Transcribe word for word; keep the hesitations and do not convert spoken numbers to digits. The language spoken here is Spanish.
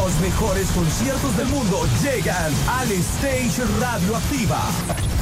Los mejores conciertos del mundo llegan al Stage Radioactiva.